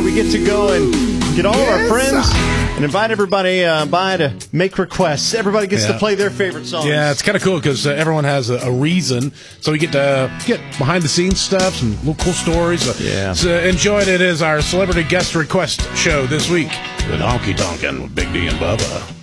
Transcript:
we get to go and get all of our friends and invite everybody by to make requests. Everybody gets to play their favorite songs. Yeah, it's kind of cool because everyone has a reason. So we get to get behind-the-scenes stuff, some little cool stories. So enjoy it. It is our celebrity guest request show this week with Honky Tonkin' with Big D and Bubba.